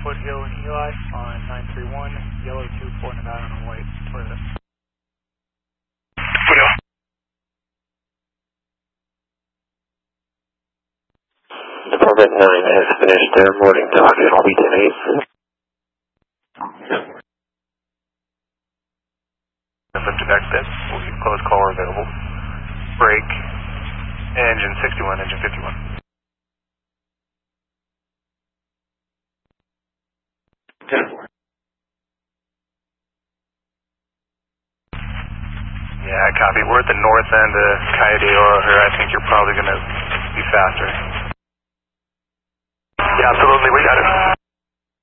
Foothill and Eli on 931, yellow 2 Nevada on a white Toyota. Foothill. Department 9 has finished their morning talk. It'll be 10-8. Lift to back step. We'll keep close caller available. Brake. Engine 61, engine 51. Yeah, copy. We're at the north end of Coyote here. I think you're probably going to be faster. Yeah, absolutely. We got it.